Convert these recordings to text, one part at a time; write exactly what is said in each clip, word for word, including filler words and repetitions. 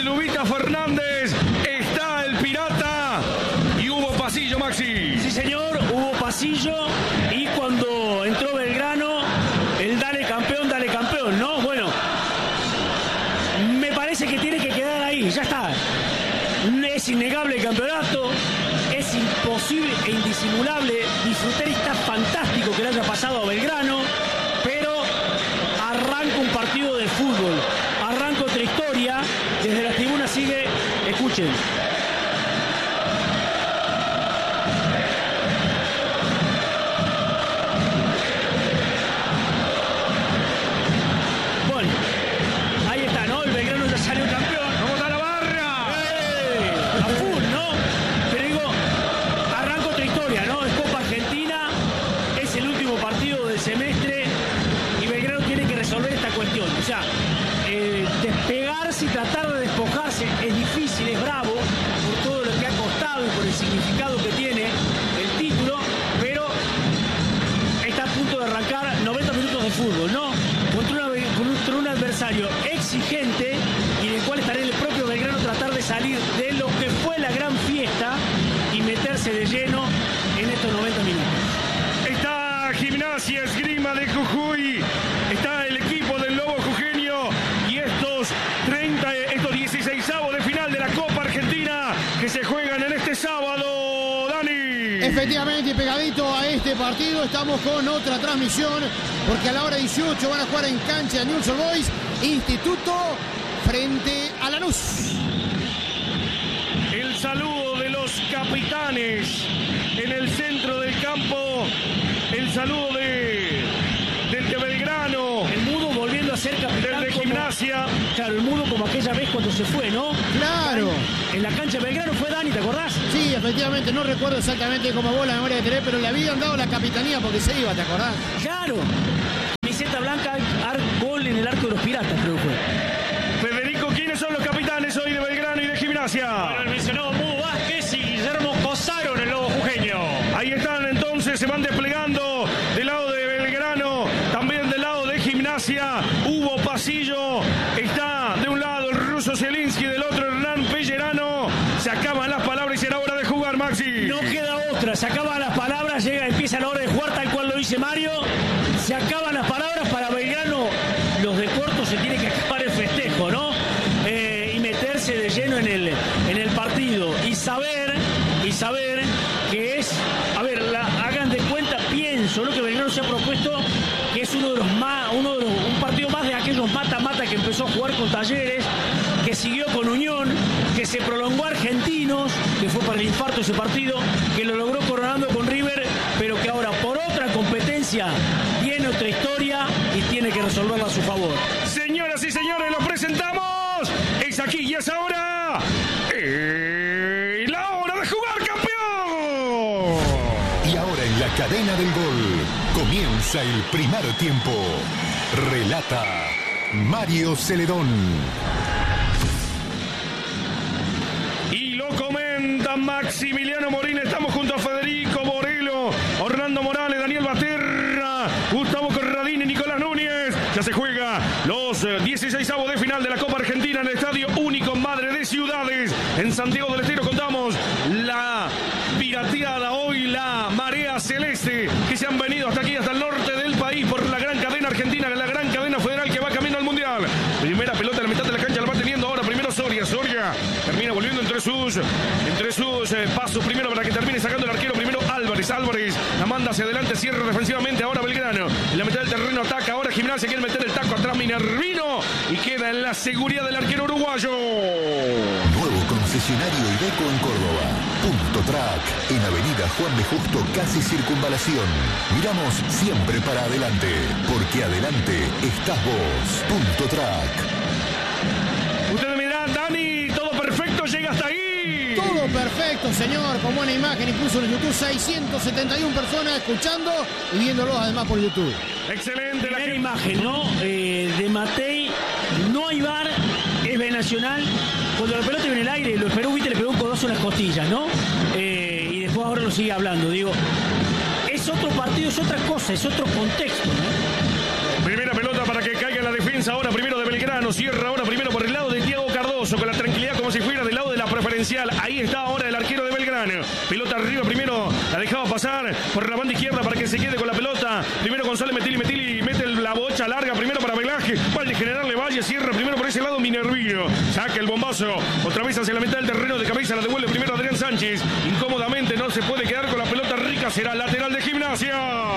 Lubita Fernández, está el Pirata y hubo pasillo, Maxi. Sí, señor, hubo pasillo y cuando entró Belgrano, el dale campeón, dale campeón, ¿no? Bueno, me parece que tiene que quedar ahí, ya está. Es innegable el campeonato, es imposible e indisimulable disfrutar, está fantástico que le haya pasado a Belgrano, pero arranca un partido de fútbol, arranca otra historia, desde la tribuna sigue, escuchen. Bueno, ahí está, ¿no? El Belgrano ya salió campeón. ¿Cómo está la barra? ¡Eh! A full, ¿no? Pero digo, arranca otra historia, ¿no? Es Copa Argentina, es el último partido del semestre y Belgrano tiene que resolver esta cuestión. O sea, eh, despegarse y tratar de despojarse es difícil, es bravo, por todo lo que ha costado y por el significado que tiene el título, pero está a punto de arrancar noventa minutos de fútbol, ¿no? Contra, una, contra un adversario exigente y del cual estará el propio Belgrano tratar de salir de lo que fue la gran fiesta y meterse de lleno en estos noventa minutos. Está Gimnasia Esgrima de Jujuy, está el equipo del Lobo Jujeño y estos treinta, estos dieciseisavos de final de la Copa Argentina que se juegan en este sábado, Dani. Efectivamente, pegadito a este partido estamos con otra transmisión, porque a la hora dieciocho van a jugar en cancha de Newell's Old Boys, Instituto frente a Lanús. El saludo de los capitanes en el centro del campo, el saludo de del de Belgrano, El Mudo volviendo a ser capitán. del de como- Gimnasia. Claro, el Mudo como aquella vez cuando se fue, ¿no? Claro. En la cancha de Belgrano fue Dani, ¿te acordás? Sí, efectivamente, no recuerdo exactamente cómo vos la memoria que tenés, pero le habían dado la capitanía porque se iba, ¿te acordás? Claro. Camiseta blanca, ar- gol en el arco de los Piratas, creo que fue. Federico, ¿quiénes son los capitanes hoy de Belgrano y de Gimnasia? Bueno, el mencionado Mudo Vázquez y Guillermo Cosaro en el Lobo Jujeño. Ahí están entonces, se van desplegando del lado de Belgrano, también del lado de Gimnasia. Hubo pasillo, está de un lado el ruso Zielinski, del otro Hernán Pellerano. Se acaban las palabras y será hora de jugar, Maxi. No queda otra, se acaban las palabras, llega, empieza la hora de jugar tal cual lo dice Mario. Se acaban las palabras para Belgrano. Los de corto se tiene que acabar el festejo, ¿no? Eh, y meterse de lleno en el, en el partido. Y saber, y saber que es, a ver, la, hagan de cuenta, pienso, ¿no? Que Belgrano se ha propuesto que es uno de los más, uno de los, un partido más de aquellos mata-mata que empezó a jugar con Talleres, que siguió con Unión, que se prolongó a Argentinos, que fue para el infarto ese partido, que lo logró coronando con River, pero que ahora por otra competencia tiene otra historia y tiene que resolverla a su favor. Señoras y señores, los presentamos. Es aquí y es ahora. Eh, la hora de jugar, campeón. Y ahora en la cadena del gol comienza el primer tiempo. Relata Mario Celedón. Y lo comenta Maximiliano Morín. Estamos junto a Federico Borelo, Orlando Morales, Daniel Baterra, Gustavo Corradini, Nicolás Núñez. Ya se juega los dieciseisavos de final de la Copa Argentina en el Estadio Único Madre de Ciudades. En Santiago del Estero contamos la pirateada hoy, la marea celeste, que se han venido hasta aquí, hasta el norte del país, por la gran cadena argentina, la gran cadena federal que va camino al Mundial. Primera pelota en la mitad de la cancha la va teniendo ahora primero Soria. Soria termina volviendo entre sus, entre sus eh, pasos primero para que termine sacando el arquero primero Álvarez. Álvarez la manda hacia adelante, cierra defensivamente ahora Belgrano. En la mitad del terreno ataca ahora Gimnasia, quiere meter el taco atrás Minervino y queda en la seguridad del arquero uruguayo. Nuevo concesionario Iveco en Córdoba. Punto Track en Avenida Juan de Justo, casi Circunvalación. Miramos siempre para adelante, porque adelante estás vos. Punto Track. Ustedes miran, Dani, todo perfecto, llega hasta ahí. Todo perfecto, señor, con buena imagen, incluso en YouTube, seiscientas setenta y una personas escuchando y viéndolo además por YouTube. Excelente la Primera gente. imagen, ¿no? Eh, de Matei, no hay V A R, es B Nacional. Cuando la pelota iba en el aire, lo esperó, viste, le pegó un codazo en las costillas, ¿no? Eh, y después ahora lo sigue hablando, digo. Es otro partido, es otra cosa, es otro contexto, ¿no? Primera pelota para que caiga en la defensa ahora primero de Belgrano. Cierra ahora primero por el lado de Diego Cardoso con la tranquilidad por ese lado Minervino. Saca el bombazo. Otra vez hacia la mitad del terreno de cabeza. La devuelve primero Adrián Sánchez. Incómodamente no se puede quedar con la pelota rica. Será lateral de Gimnasia.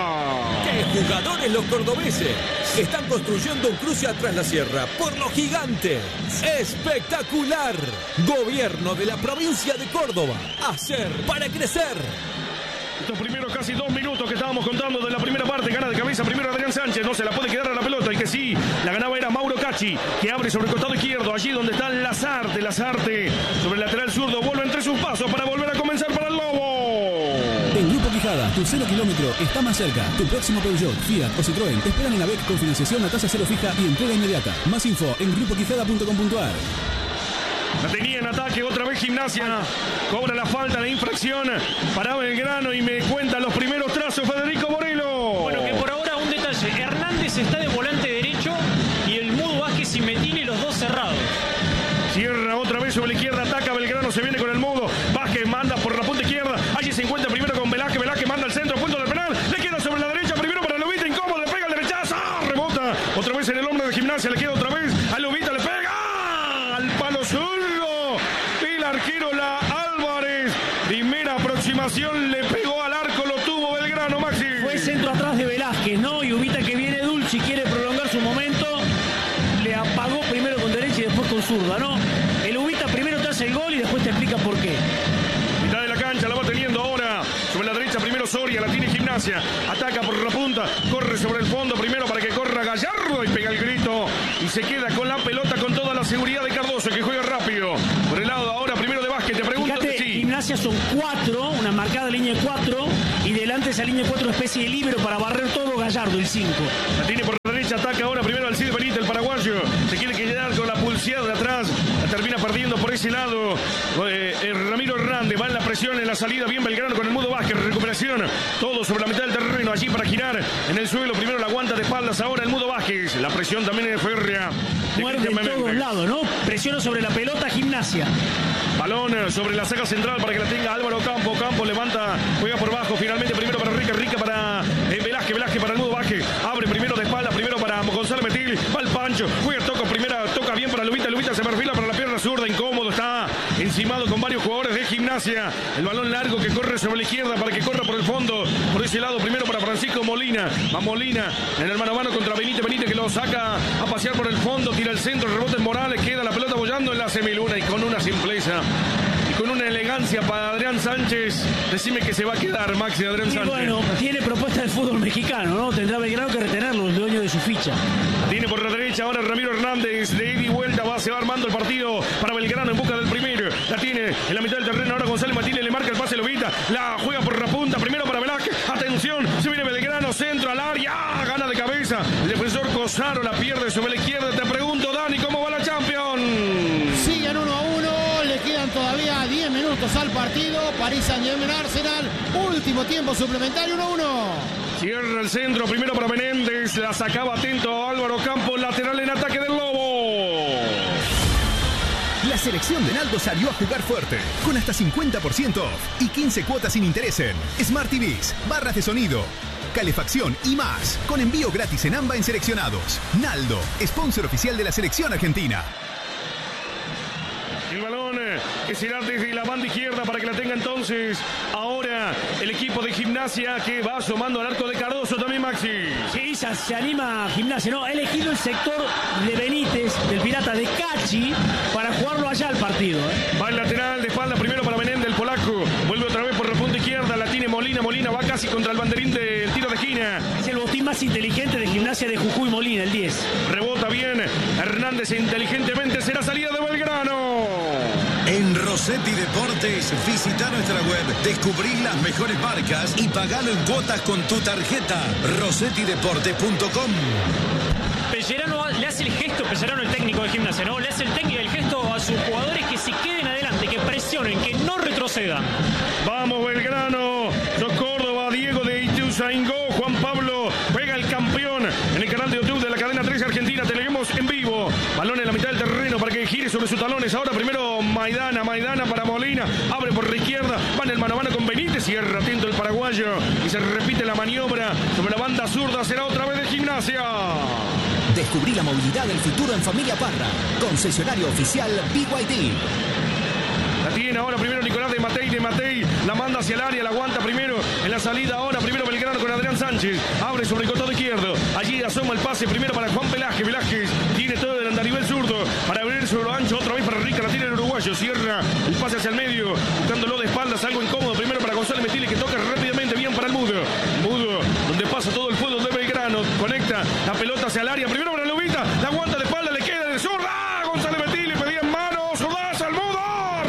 ¡Qué jugadores los cordobeses! Están construyendo un cruce atrás la sierra por los gigantes. ¡Espectacular! Gobierno de la provincia de Córdoba. Hacer para crecer. Estos primeros casi dos minutos que estábamos contando de la primera parte, gana de cabeza primero Adrián Sánchez, no se la puede quedar a la pelota, el que sí la ganaba era Mauro Cacci, que abre sobre el costado izquierdo, allí donde está Lazarte, Lazarte sobre el lateral zurdo, vuelve entre sus pasos para volver a comenzar para el Lobo. En Grupo Quijada, tu cero kilómetro está más cerca. Tu próximo Peugeot, Fiat o Citroën te esperan en la B E C con financiación a tasa cero fija y entrega inmediata. Más info en grupo quijada punto com punto a r. La tenía en ataque, otra vez Gimnasia. Cobra la falta, la infracción para Belgrano y me cuentan los primeros trazos Federico Borelo. Bueno, que por ahora un detalle. Hernández está de volante derecho y el Mudo Vázquez y Metini los dos cerrados. Cierra otra vez sobre la izquierda, ataca Belgrano, se viene con el Mudo. Vázquez manda por la punta izquierda. Allí se encuentra primero con Velázquez. Velázquez manda al centro, punto del penal. Le queda sobre la derecha, primero para Lubita, incómodo, le pega el derechazo. Rebota otra vez en el hombro de Gimnasia, le queda otra vez a Lubita, le pega al palo sur. El arquero La Álvarez, primera aproximación, le pegó al arco, lo tuvo Belgrano, Maxi. Fue centro atrás de Velázquez, ¿no? Y Ubita, que viene dulce y quiere prolongar su momento, le apagó primero con derecha y después con zurda, ¿no? El Ubita primero te hace el gol y después te explica por qué. Mitad de la cancha, la va teniendo ahora. Sobre la derecha primero Soria, la tiene Gimnasia. Ataca por la punta, corre sobre el fondo primero para que corra Gallardo y pega el grito. Y se queda con la pelota con toda la seguridad de Cardoso, que juega rápido. Por el lado ahora primero de Vázquez, te pregunto. Fíjate, sí. Gimnasia son cuatro, una marcada línea de cuatro, y delante de esa línea de cuatro especie de líbero para barrer todo Gallardo, el cinco. La tiene por la derecha, ataca ahora primero al Cid Benítez, el paraguayo. Se quiere quedar con la pulseada de atrás. La termina perdiendo por ese lado. Eh, eh, Ramiro Hernández va en la presión en la salida. Bien Belgrano con el Mudo Vázquez. Recuperación. Todo sobre la mitad del terreno. Allí para girar en el suelo. Primero la aguanta de espaldas. Ahora el Mudo Vázquez. La presión también es férrea. Muerde de todos lados, ¿no? Presiona sobre la pelota Gimnasia. Balón sobre la saca central para que la tenga Álvaro Campo. Campo levanta, juega por bajo. Finalmente primero para Rica, Rica para eh, Velázquez, Velázquez para el Mudo Vázquez. Abre primero de espalda, primero para Gonzalo Metil. Va el Pancho, juega, toca primera, toca bien para Lubita. Lubita se perfila para la pierna zurda, incómodo. Está encimado con varios jugadores de Gimnasia. El balón largo que corre sobre la izquierda para que corra por el fondo. Por ese lado primero para Francisco Molina. Va Molina en el mano a mano contra Benítez. Benítez que lo saca a pasear por el fondo. Tira el centro, rebota en Morales. Queda la pelota bollando en la semiluna y con una simpleza y con una elegancia para Adrián Sánchez. Decime que se va a quedar, Maxi, Adrián Y Sánchez. bueno, tiene propuesta del fútbol mexicano, ¿no? Tendrá Belgrano que retenerlo, el dueño de su ficha. Tiene por la derecha ahora Ramiro Hernández. De ida y vuelta va, se va armando el partido para Belgrano en busca del primero. La tiene en la mitad del terreno. Ahora González Martínez le marca el pase, Lobita. La juega por la punta. Primero para Velázquez. Atención, se viene Belgrano, centro al área. ¡Ah! Gana de cabeza. El defensor Cosaro la pierde sobre la izquierda. Te pregunto, Dani, ¿cómo va la Champions? Siguen uno a uno. Le quedan todavía diez minutos al partido. París Saint-Germain Arsenal. Último tiempo suplementario, uno a uno. Cierra el centro, primero para Menéndez, la sacaba atento Álvaro Campos, lateral en ataque del Lobo. La selección de Naldo salió a jugar fuerte, con hasta cincuenta por ciento off y quince cuotas sin interés en Smart T Vs, barras de sonido, calefacción y más, con envío gratis en AMBA en seleccionados. Naldo, sponsor oficial de la selección argentina. El balón que será desde la banda izquierda para que la tenga entonces ahora el equipo de Gimnasia, que va asomando al arco de Cardoso también, Maxi. Sí, se, se anima Gimnasia, ¿no? Ha elegido el sector de Benítez, del Pirata de Cacci, para jugarlo allá al partido, ¿eh? Va el lateral de espalda primero para Menéndez, el polaco. Vuelve otra vez por la punta izquierda, la tiene Molina. Molina va casi contra el banderín del tiro de esquina. Es el botín más inteligente de Gimnasia de Jujuy Molina, el diez. Rebota bien Hernández inteligentemente, será salida de Belgrano. En Rossetti Deportes, visita nuestra web, descubrí las mejores marcas y pagalo en cuotas con tu tarjeta. rossetti deportes punto com. Pellerano le hace el gesto, Pellerano el técnico de Gimnasia, ¿no? Le hace el técnico el gesto a sus jugadores que se queden adelante, que presionen, que no retrocedan. Vamos Belgrano, sos Córdoba, Diego de Ituzaingó, Juan Pablo, juega el campeón en el canal de YouTube de la cadena tres Argentina, te leemos en vivo. Balón en la mitad del terreno para que gire sobre sus talones. Ahora primero Maidana, Maidana para Molina, abre por la izquierda, va en el mano a mano con Benítez, cierra atento el paraguayo y se repite la maniobra sobre la banda zurda, será otra vez de Gimnasia. Descubrí la movilidad del futuro en Familia Parra. Concesionario oficial B Y D. La tiene ahora primero Nicolás de Matei, de Matei, la manda hacia el área, la aguanta primero en la salida ahora, primero Belgrano con Adrián Sánchez, abre sobre el costado izquierdo, allí asoma el pase primero para Juan Velázquez, Velázquez tiene todo el andarivel zurdo, para abrir sobre lo ancho, otra vez para Rica, la tiene el uruguayo, cierra el pase hacia el medio, buscándolo de espaldas, algo incómodo, primero para González Metile que toca rápidamente, bien para el Mudo, Mudo, donde pasa todo el fútbol de Belgrano, conecta la pelota hacia el área, primero para Lubita, la aguanta de espalda, le queda de zurda, González Metile pedía en mano, zurdaza al Mudo.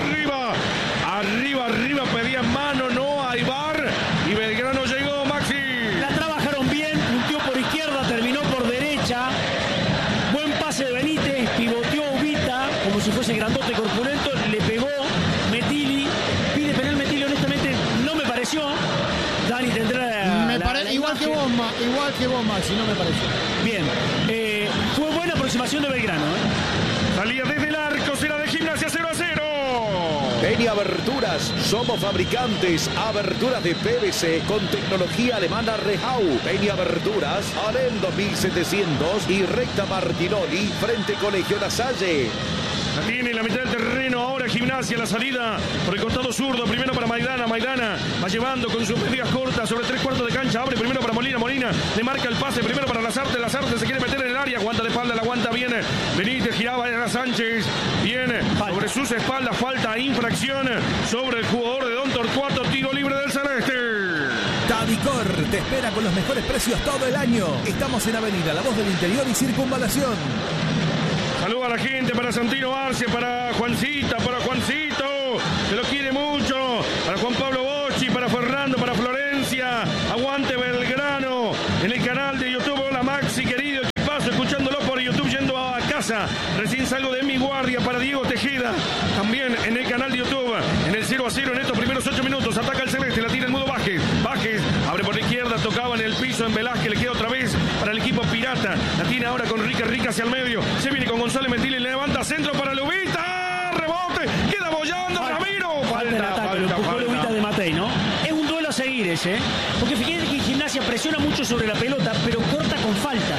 Arriba, arriba, pedían mano, no hay bar y Belgrano llegó, Maxi. La trabajaron bien, punteó por izquierda, terminó por derecha. Buen pase de Benítez, pivoteó Ubita, como si fuese grandote corpulento, le pegó Metili, pide penal Metili, honestamente no me pareció. Dani tendrá me la, pare... la igual, que vos, igual que vos, Maxi, no me pareció. Bien, eh, fue buena aproximación de Belgrano. ¿eh? Salía desde el arco, será de Gimnasia cero a cero. Peña Aberturas, somos fabricantes, aberturas de P V C con tecnología alemana Rehau. Peña Aberturas, Alem dos mil setecientos y recta Martinoli, frente Colegio La Salle. La tiene en la mitad del terreno ahora Gimnasia, la salida por el costado zurdo, primero para Maidana, Maidana va llevando con sus medidas cortas sobre tres cuartos de cancha, abre primero para Molina, Molina le marca el pase, primero para Lazarte, Lazarte se quiere meter en el área, aguanta de espalda, la aguanta bien, Benítez giraba a Sánchez, viene sobre sus espaldas, falta, infracción sobre el jugador de Don Torcuato, tiro libre del Celeste. Tavicor te espera con los mejores precios todo el año. Estamos en Avenida La Voz del Interior y Circunvalación. Saluda a la gente para Santino Arce, para Juancita, para Juancito, que lo quiere mucho, para Juan Pablo Bocci, para Fernando, para Florencia, aguante Belgrano, en el canal de YouTube, hola Maxi, querido, ¿qué pasa? Escuchándolo por YouTube, yendo a casa, recién salgo de mi guardia, para Diego Tejeda, también en el canal de YouTube, en el cero a cero, en estos primeros ocho minutos, ataca el Celeste, la tira el Mudo Vázquez, Vázquez, abre por la izquierda, tocaba en el piso en Velázquez, le queda otra vez para el equipo Pirata, la tiene ahora con Rica, Rica hacia el medio, se viene con González Mentile, levanta centro para Lubita, rebote, queda bollando Ramiro, falta el ataque, lo empujó Lubita de Matei, ¿no? Es un duelo a seguir ese, ¿eh? Porque fíjense que Gimnasia presiona mucho sobre la pelota, pero corta con falta.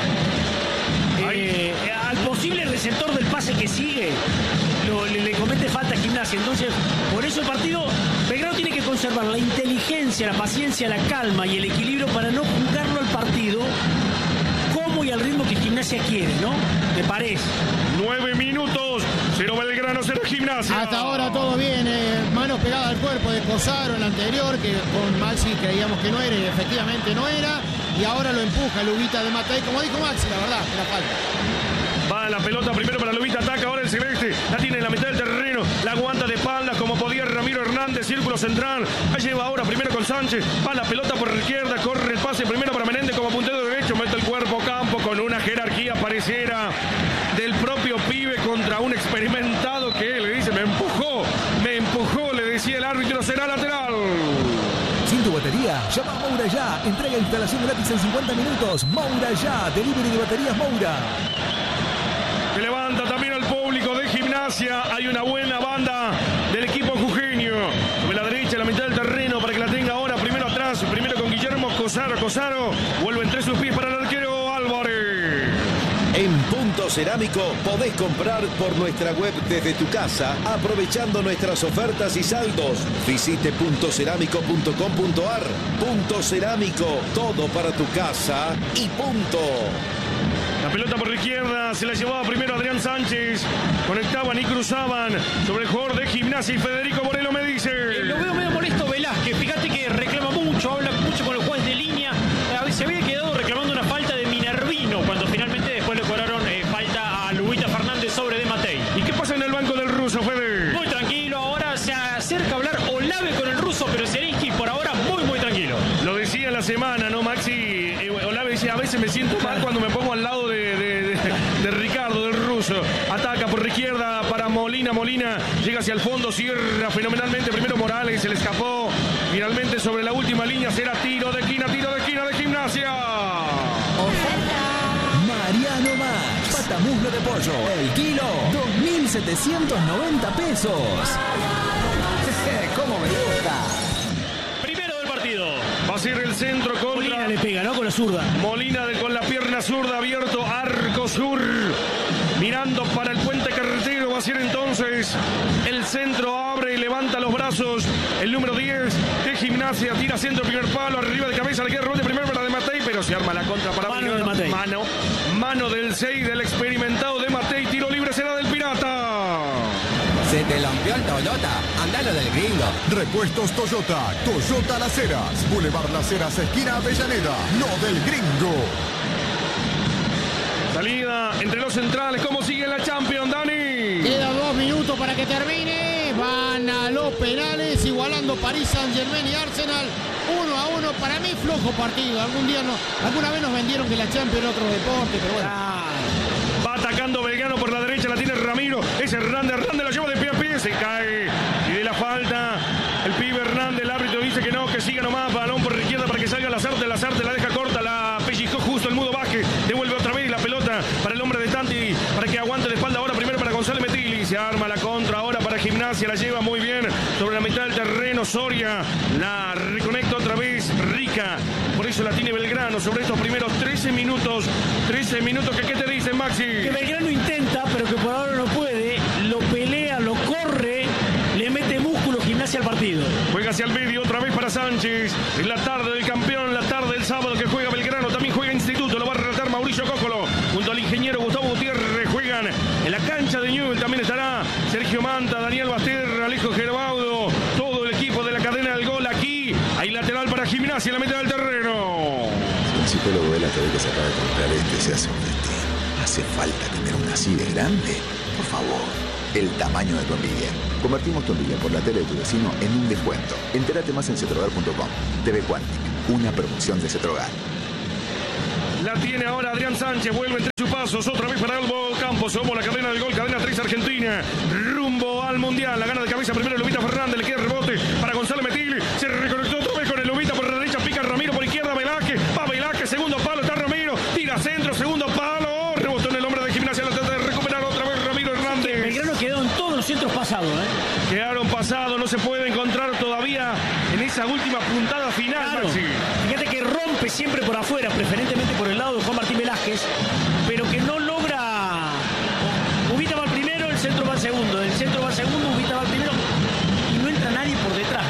Eh, al posible receptor del pase que sigue lo, le, le comete falta a Gimnasia, entonces por eso el partido Belgrano tiene que conservar la inteligencia, la paciencia, la calma y el equilibrio para no jugarlo al partido como y al ritmo que Gimnasia quiere, ¿no? Me parece. Nueve minutos, cero Belgrano, cero Gimnasia. Hasta ahora todo bien, eh, manos pegadas al cuerpo de Cosaro, el anterior, que con Maxi creíamos que no era y efectivamente no era. Y ahora lo empuja Lubita de Matei, como dijo Maxi, la verdad, la falta. Va la pelota primero para Lubita, ataca ahora el Celeste, la tiene en la mitad del terreno, la aguanta de espaldas como podía Ramiro Hernández, círculo central, la lleva ahora primero con Sánchez, va la pelota por la izquierda, corre el pase primero para Menéndez como puntero derecho, mete el cuerpo campo con una jerarquía pareciera del propio pibe contra un experimentado que le dice, me empujó, me empujó, le decía el árbitro, será lateral. Sin tu batería, llama a Moura Ya. Entrega e instalación gratis en cincuenta minutos. Moura Ya, delivery de baterías Moura. Que levanta también al público de Gimnasia. Hay una buena banda del equipo jujeño. Sobre la derecha, la mitad del terreno, para que la tenga ahora. Primero atrás, primero con Guillermo Cosaro. Cosaro vuelve entre sus pies para el arquero Álvarez. En Punto Cerámico podés comprar por nuestra web desde tu casa, aprovechando nuestras ofertas y saldos. Visite punto cerámico punto com punto ar. Punto Cerámico, todo para tu casa y punto. La pelota por la izquierda, se la llevaba primero Adrián Sánchez. Conectaban y cruzaban sobre el jugador de Gimnasia y Federico Morelo me dice. Eh, lo veo medio molesto Velázquez, fíjate que reclama mucho, habla mucho con los jueces de línea. Eh, se había quedado reclamando una falta de Minervino cuando finalmente después le cobraron eh, falta a Lubita Fernández sobre de Matei. ¿Y qué pasa en el banco del ruso, Fede? Muy tranquilo, ahora se acerca a hablar Olave con el ruso, pero Zielinski por ahora muy muy tranquilo. Lo decía en la semana, ¿no, Maxi? Eh, Olave decía, a veces me siento mal cuando me pongo al lado de, de, de, de Ricardo, del ruso. Ataca por la izquierda para Molina, Molina llega hacia el fondo, cierra fenomenalmente. Primero Morales, se le escapó. Finalmente sobre la última línea será tiro de esquina, tiro de esquina de Gimnasia. Mariano Max, patamuslo de pollo, el kilo, dos mil setecientos noventa pesos. ¿Cómo me gusta? Primero del partido. Va a ser el centro contra... Molina le pega, ¿no? Con la zurda. Molina de, con la pierna zurda abierto, arco girando para el puente carretero. Va a ser entonces el centro, abre y levanta los brazos. El número diez de Gimnasia, tira centro, primer palo, arriba de cabeza, le queda rebote primero para de Matei, pero se arma la contra para mano de Matei. Mano, mano del seis, del experimentado de Matei, tiro libre será del Pirata. Se te lampió el Toyota, andalo del Gringo. Repuestos Toyota, Toyota Las Heras, Boulevard Las Heras, esquina Avellaneda, no del Gringo. Salida entre los centrales, ¿cómo sigue la Champions, Dani? Queda dos minutos para que termine. Van a los penales, igualando París Saint-Germain y Arsenal. Uno a uno, para mí flojo partido. Algún día no, alguna vez nos vendieron que la Champions era otro deporte, pero bueno. Ah, va atacando Belgrano por la derecha, la tiene Ramiro. Es Hernández, Hernández la lleva de pie a pie, se cae. Y de la falta, el pibe Hernández, el árbitro dice que no, que siga nomás. Balón por la izquierda para que salga Lazarte. Lazarte la deja corta, la pellizcó justo el Mudo Vázquez. Devuelve otra vez la pelota para el hombre de Tanti, para que aguante de espalda ahora primero para González Metili. Se arma la contra ahora para Gimnasia, la lleva muy bien sobre la mitad del terreno Soria. La reconecta otra vez Rica. Por eso la tiene Belgrano sobre estos primeros trece minutos. trece minutos que, ¿qué te dicen, Maxi? Que Belgrano intenta, pero que por ahora no puede. Lo pelea, lo corre, le mete músculo Gimnasia al partido. Juega hacia el medio otra vez para Sánchez. En la tarde del campeón, la tarde del sábado que juega Belgrano. También juega Instituto, lo va a relatar Mauricio Cócolo. Junto al ingeniero Gustavo Gutiérrez juegan en la cancha de Newell. También estará Sergio Manta, Daniel Basterra, Alejo Gerbaudo. Todo el equipo de la cadena del gol aquí. Hay lateral para Gimnasia en la mitad del terreno. Si el psicólogo de la que se acaba de comprar este se hace un festín. ¿Hace falta tener una así de grande? Por favor, el tamaño de tu envidia. Convertimos tu envidia por la tele de tu vecino en un descuento. Entérate más en cetrogar punto com. T V Quantic, una promoción de Cetrogar. La tiene ahora Adrián Sánchez, vuelve entre sus pasos, otra vez para Albo Campos, somos la cadena del gol, cadena tres Argentina, rumbo al Mundial, la gana de cabeza primero Lubita Fernández, le queda rebote para Gonzalo Metil, se reconectó otra vez con el Lubita por la derecha, pica Ramiro por izquierda, Velázquez, va Velázquez, segundo palo, está Ramiro, tira centro, segundo palo, rebotó en el hombre de Gimnasia, la trata de recuperar otra vez Ramiro Hernández. Belgrano quedó en todos los centros pasados, ¿eh? Quedaron pasados, no se puede encontrar todavía en esa última puntada final, claro. Maxi. Fíjate que rompe siempre por afuera, preferentemente por el lado de Juan Martín Velázquez, pero que no logra. Ubita va al primero, el centro va al segundo, el centro va al segundo, Ubita va al primero y no entra nadie por detrás,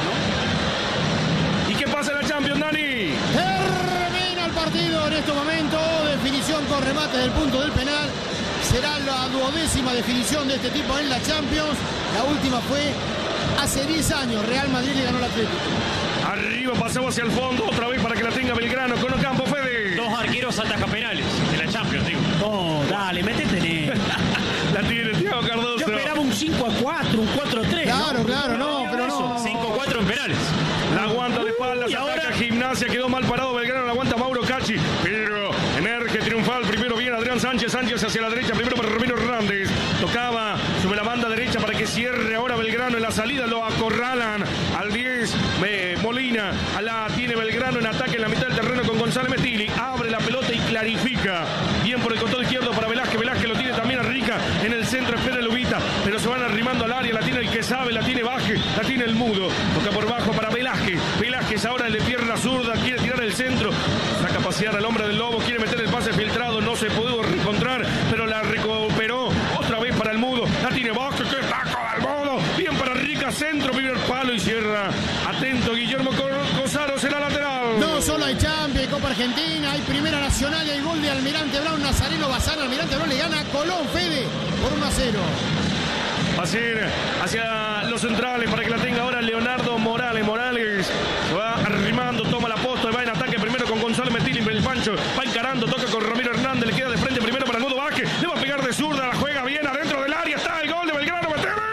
¿no? ¿Y qué pasa en la Champions, Dani? Termina el partido en este momento, definición con remate del punto del penal. Será la duodécima definición de este tipo en la Champions. La última fue hace diez años, Real Madrid le ganó al Atlético. Arriba, pasaba hacia el fondo, otra vez para que la tenga Belgrano con Ocampo, Fede. Dos arqueros ataja penales de la Champions, digo. Oh, dale, métete en él. La tiene Thiago Cardoso. Yo esperaba un cinco a cuatro, un cuatro a tres. Claro, ¿no? claro, no, pero no. cinco a cuatro en penales. La aguanta de espaldas, Y ataca ahora- Gimnasia, quedó mal parado Belgrano, la aguanta Mauro Cachi, pero emerge triunfal, primero viene Adrián Sánchez, Sánchez hacia la derecha, primero para Ramiro Hernández, tocaba sobre la banda derecha para que cierre ahora Belgrano en la salida, lo acorralan al diez, eh, Molina, a la tiene Belgrano en ataque en la mitad del terreno con González Metili, abre la pelota y clarifica, bien por el costado izquierdo para Velázquez, Velázquez lo tiene también a Rica, en el centro espera el Ubita, pero se van arrimando al área, la tiene el que sabe, la tiene Vázquez, la tiene el Mudo, toca por bajo para Velázquez, Velázquez ahora de pierna zurda, quiere tirar el centro, saca a pasear al hombre del Lobo, quiere meter el pase filtrado, no se pudo encontrar, pero la recuperó otra vez para el Mudo, la tiene Vázquez, que taco al Mudo, bien para Rica, centro, primer palo y cierra, atento Guillermo Cosaro, será lateral. No solo hay Champions, Copa Argentina, hay Primera Nacional y hay gol de Almirante Brown, Nazareno Bazán, Almirante Brown le gana a Colón, Fede, por uno a cero. Va a ser hacia los centrales para que la tenga ahora Leonardo Morales. Morales se va arrimando, toma la posta, va en ataque primero con Gonzalo Metili, el Pancho va encarando, toca con Ramiro Hernández, le queda de frente primero para el Mudo Vázquez, le va a pegar de zurda, la juega bien adentro del área, está el gol de Belgrano,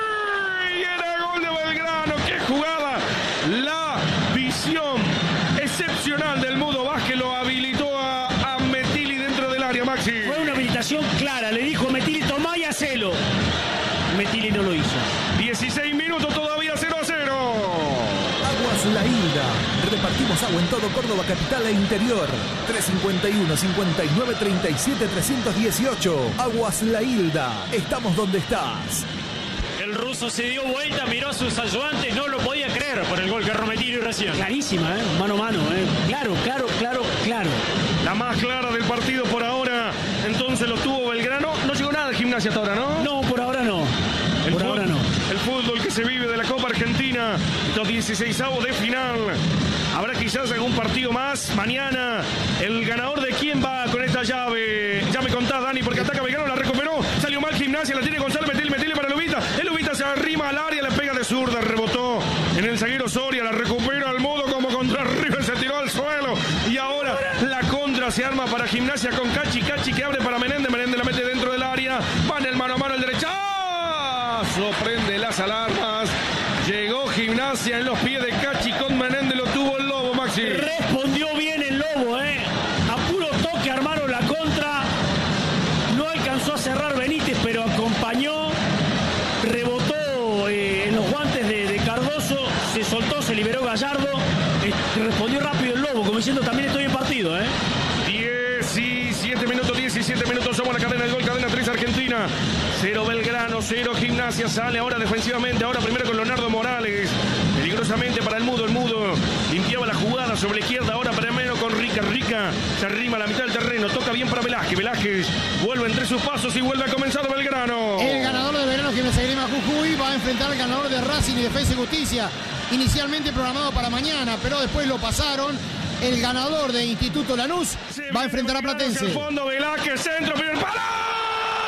y era el gol de Belgrano, qué jugada, la visión excepcional del Mudo Vázquez lo habilitó a, a Metili dentro del área, Maxi. Fue una habilitación clara, le dijo Metili, tomá y hacelo. Metili no lo hizo. dieciséis minutos todavía, cero a cero. Aguas La Hilda. Repartimos agua en todo Córdoba capital e interior. tres cinco uno, cincuenta y nueve, treinta y siete, trescientos dieciocho. Aguas La Hilda. Estamos donde estás. El ruso se dio vuelta, miró a sus ayudantes, no lo podía creer por el gol que Rometini recién. Clarísima, ¿eh? Mano a mano, ¿eh? Claro, claro, claro, claro. La más clara del partido por ahora. Entonces lo tuvo Belgrano. No llegó nada. de Gimnasia hasta ahora, ¿no? No, por ahora no. El por fútbol, ahora no. El fútbol que se vive de la Copa Argentina, los dieciseisavos de final. Habrá quizás algún partido más mañana. El ganador de quién va con esta llave. Ya me contás, Dani, porque ataca Belgrano, la recuperó. Salió mal Gimnasia, la tiene González, metele, metele para Lubita. El Lubita se arrima al área, le pega de zurda, rebotó en el zaguero Soria, la recupera al modo como contra River, se tiró al suelo. Y ahora la contra se arma para Gimnasia con Cachi, Cachi que abre para Menéndez, Menéndez la mete dentro del área. Va en el mano a mano el derechazo, prende las alarmas. Llegó Gimnasia en los pies de Cachi con Menéndez, lo tuvo el Lobo, Maxi. Respondió bien el Lobo, ¿eh? A puro toque armaron la contra. No alcanzó a cerrar Benítez, pero acompañó. Rebotó eh, en los guantes de, de Cardoso. Se soltó, se liberó Gallardo. Eh, respondió rápido el Lobo, como diciendo también estoy en partido, ¿eh? diecisiete minutos, diecisiete minutos, somos la cadena del gol, cadena tres Argentina. Cero Belgrano, cero Gimnasia, sale ahora defensivamente, ahora primero con Leonardo Morales. Peligrosamente para el Mudo, el Mudo limpiaba la jugada sobre la izquierda, ahora primero con Rica, Rica se arrima a la mitad del terreno, toca bien para Velázquez, Velázquez vuelve entre sus pasos y vuelve a comenzar Belgrano. El ganador de Belgrano, Gimnasia Grima Jujuy, va a enfrentar al ganador de Racing y Defensa y Justicia, inicialmente programado para mañana, pero después lo pasaron. El ganador de Instituto Lanús va a enfrentar a Platense. Hacia el fondo, Velázquez, centro, primer palo.